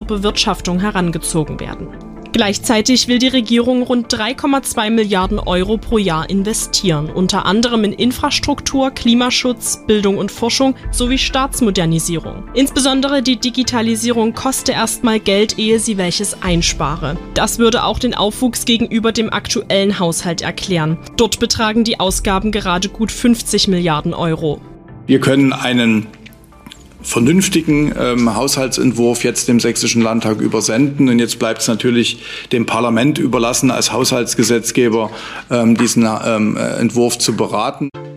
Bewirtschaftung herangezogen werden. Gleichzeitig will die Regierung rund 3,2 Milliarden Euro pro Jahr investieren, unter anderem in Infrastruktur, Klimaschutz, Bildung und Forschung sowie Staatsmodernisierung. Insbesondere die Digitalisierung koste erstmal Geld, ehe sie welches einspare. Das würde auch den Aufwuchs gegenüber dem aktuellen Haushalt erklären. Dort betragen die Ausgaben gerade gut 50 Milliarden Euro. Wir können einen vernünftigen Haushaltsentwurf jetzt dem Sächsischen Landtag übersenden. Und jetzt bleibt es natürlich dem Parlament überlassen, als Haushaltsgesetzgeber diesen Entwurf zu beraten.